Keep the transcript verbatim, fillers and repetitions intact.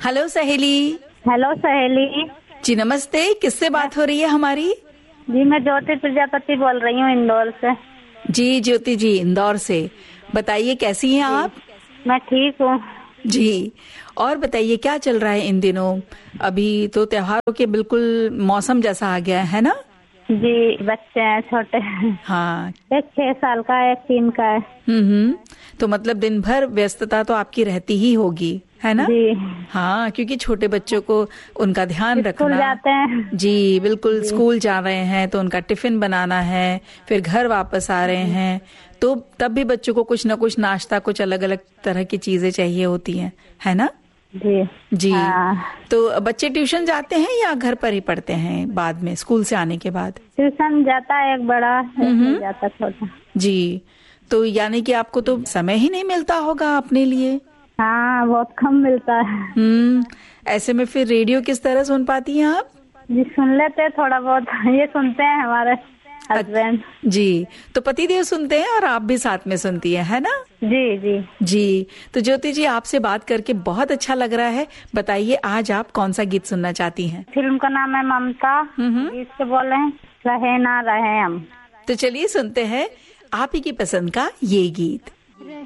Hello सहेली। Hello सहेली जी नमस्ते, किससे बात हो रही है हमारी? जी, मैं ज्योति प्रजापति बोल रही हूँ इंदौर से। जी ज्योति जी, इंदौर से। बताइए कैसी हैं आप? मैं ठीक हूँ जी, और बताइए क्या चल रहा है इन दिनों? अभी तो त्योहारों के बिल्कुल मौसम जैसा आ गया है ना? जी। बच्चे हैं छोटे। हाँ। एक छह साल का है, एक तीन का है। हम्म हम्म तो मतलब दिन भर व्यस्तता तो आपकी रहती ही होगी, है ना? जी। हाँ, क्योंकि छोटे बच्चों को उनका ध्यान रखना। स्कूल जाते हैं। जी बिल्कुल, जी। स्कूल जा रहे हैं तो उनका टिफिन बनाना है, फिर घर वापस आ रहे हैं तो तब भी बच्चों को कुछ ना कुछ नाश्ता, कुछ अलग अलग तरह की चीजें चाहिए होती हैं, है ना? जी जी। हाँ। तो बच्चे ट्यूशन जाते हैं या घर पर ही पढ़ते हैं बाद में, स्कूल से आने के बाद? ट्यूशन जाता है एक बड़ा, एक नहीं जाता छोटा। जी, तो यानी कि आपको तो समय ही नहीं मिलता होगा अपने लिए। हाँ, बहुत कम मिलता है। हम्म ऐसे में फिर रेडियो किस तरह सुन पाती हैं आप? जी, सुन लेते हैं थोड़ा बहुत। ये सुनते हैं हमारे हस्बैंड। जी, तो पतिदेव सुनते हैं और आप भी साथ में सुनती हैं, है ना? जी जी जी, तो ज्योति जी आपसे बात करके बहुत अच्छा लग रहा है। बताइए आज आप कौन सा गीत सुनना चाहती हैं? फिल्म का नाम है ममता। गीत से बोले हैं रहे ना रहे हम। तो चलिए सुनते हैं आप ही की पसंद का ये गीत।